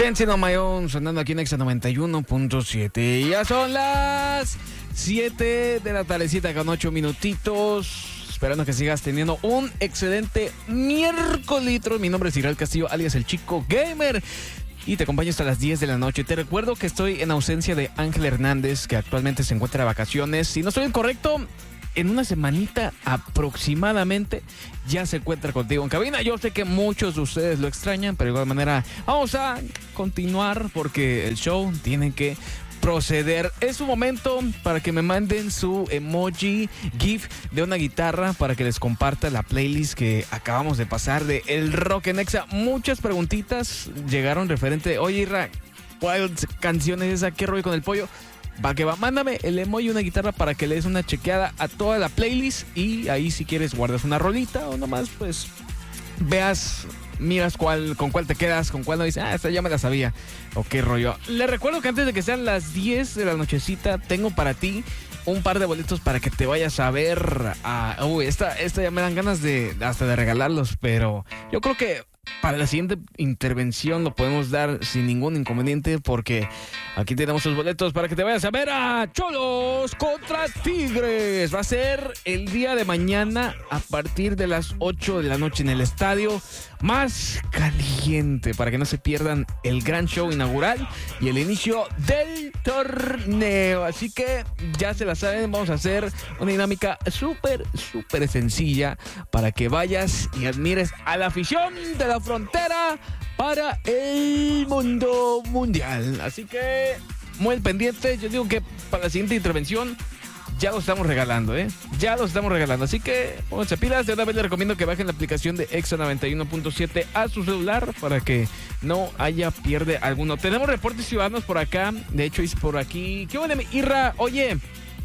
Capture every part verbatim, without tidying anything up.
Dancing on My Own, sonando aquí en Exa noventa y uno punto siete. Ya son las siete de la tardecita con ocho minutitos. Esperando que sigas teniendo un excelente miércoles. Mi nombre es Israel Castillo, alias El Chico Gamer. Y te acompaño hasta las diez de la noche. Te recuerdo que estoy en ausencia de Ángel Hernández, que actualmente se encuentra de vacaciones. Si no estoy incorrecto, en una semanita aproximadamente ya se encuentra contigo en cabina. Yo sé que muchos de ustedes lo extrañan, pero de igual manera vamos a continuar porque el show tiene que proceder. Es un momento para que me manden su emoji GIF de una guitarra para que les comparta la playlist que acabamos de pasar de El Rock en Exa. Muchas preguntitas llegaron referente. Oye, Ira, ¿cuál canción es esa? ¿Qué rollo con el pollo? Va que va, mándame el emoji una guitarra para que le des una chequeada a toda la playlist y ahí si quieres guardas una rolita o nomás pues veas, miras cuál, con cuál te quedas, con cuál no dices, ah, esta ya me la sabía o qué rollo. Les recuerdo que antes de que sean las diez de la nochecita tengo para ti un par de boletos para que te vayas a ver a... Uy, esta, esta ya me dan ganas de hasta de regalarlos, pero yo creo que para la siguiente intervención lo podemos dar sin ningún inconveniente porque aquí tenemos los boletos para que te vayas a ver a Cholos contra Tigres. Va a ser el día de mañana a partir de las ocho de la noche en el estadio más caliente para que no se pierdan el gran show inaugural y el inicio del torneo. Así que ya se la saben, vamos a hacer una dinámica súper, súper sencilla para que vayas y admires a la afición de la frontera para el mundo mundial. Así que muy pendiente. Yo digo que para la siguiente intervención ya lo estamos regalando, ¿eh? Ya lo estamos regalando. Así que pónganse pilas. De una vez les recomiendo que bajen la aplicación de Exa noventa y uno punto siete a su celular para que no haya pierde alguno. Tenemos reportes ciudadanos por acá. De hecho, es por aquí. ¿Qué huele, Irra? Oye,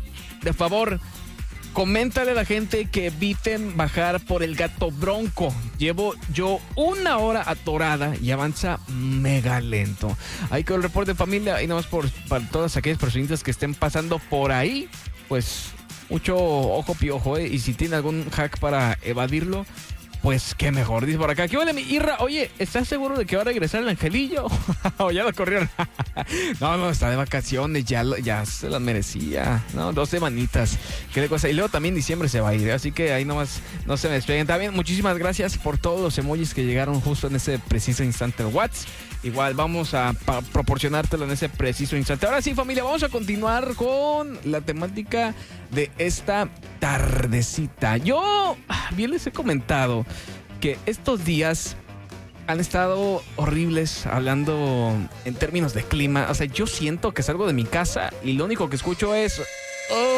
de favor, coméntale a la gente que eviten bajar por el Gato Bronco. Llevo yo una hora atorada y avanza mega lento. Ahí con el reporte de familia y nada más por, para todas aquellas personitas que estén pasando por ahí, pues mucho ojo piojo, ¿eh? Y si tiene algún hack para evadirlo, pues qué mejor. Dice por acá, ¿qué vale mi Irra? Oye, ¿estás seguro de que va a regresar el Angelillo? ¿O ya lo corrieron? No, no, está de vacaciones, ya, lo, ya se las merecía. No, dos semanitas. Qué de cosa. Y luego también diciembre se va a ir, ¿eh? Así que ahí nomás no se me despeguen. También muchísimas gracias por todos los emojis que llegaron justo en ese preciso instante en WhatsApp. Igual vamos a pa- proporcionártelo en ese preciso instante. Ahora sí, familia, vamos a continuar con la temática de esta tardecita. Yo bien les he comentado que estos días han estado horribles hablando en términos de clima. O sea, yo siento que salgo de mi casa y lo único que escucho es... Oh,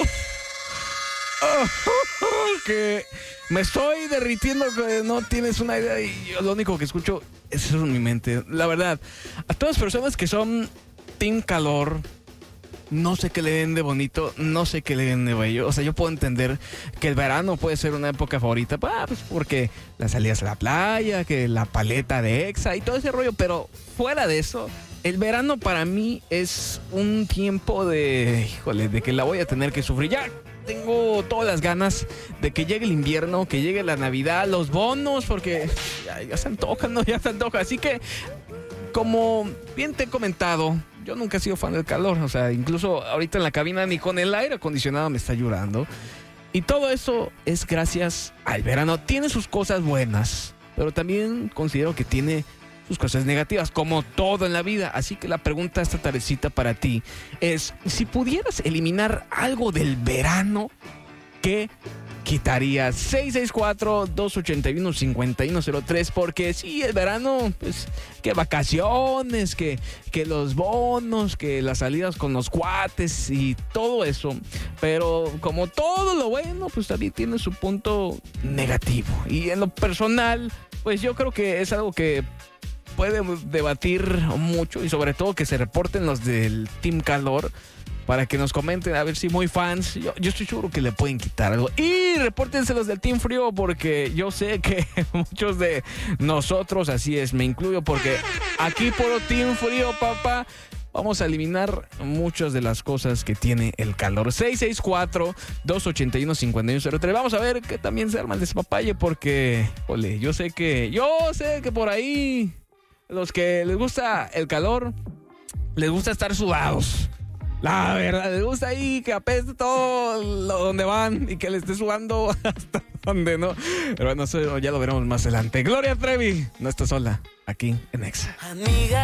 oh, oh, que me estoy derritiendo, que no tienes una idea. Y yo lo único que escucho es eso en mi mente. La verdad, a todas las personas que son team calor, no sé qué le den de bonito, no sé qué le den de bello. O sea, yo puedo entender que el verano puede ser una época favorita, ah, pues porque las salidas a la playa, que la paleta de Exa y todo ese rollo. Pero fuera de eso, el verano para mí es un tiempo de, híjole, de que la voy a tener que sufrir. Ya tengo todas las ganas de que llegue el invierno, que llegue la Navidad, los bonos, porque ya, ya se antojan, ¿no? Ya se antoja. Así que, como bien te he comentado, yo nunca he sido fan del calor. O sea, incluso ahorita en la cabina ni con el aire acondicionado me está llorando. Y todo eso es gracias al verano. Tiene sus cosas buenas, pero también considero que tiene sus cosas negativas, como todo en la vida. Así que la pregunta esta tardecita para ti es, si pudieras eliminar algo del verano, ¿qué quitarías? seis seis cuatro, dos ocho uno, cinco uno cero tres. Porque sí, el verano, pues, que vacaciones, que, que los bonos, que las salidas con los cuates y todo eso. Pero como todo lo bueno, pues también tiene su punto negativo. Y en lo personal, pues yo creo que es algo que puede debatir mucho y sobre todo que se reporten los del Team Calor para que nos comenten, a ver si muy fans, yo, yo estoy seguro que le pueden quitar algo. Y repórtense los del Team Frío porque yo sé que muchos de nosotros, así es, me incluyo, porque aquí por Team Frío, papá, vamos a eliminar muchas de las cosas que tiene el calor. seis seis cuatro, dos ocho uno, cinco uno cero tres. Vamos a ver que también se arma el despapalle porque, ole, yo sé que, yo sé que por ahí los que les gusta el calor, les gusta estar sudados. La verdad, les gusta ahí que apeste todo lo donde van y que le esté sudando hasta donde no. Pero bueno, eso ya lo veremos más adelante. Gloria Trevi no está sola aquí en Exa. Amiga.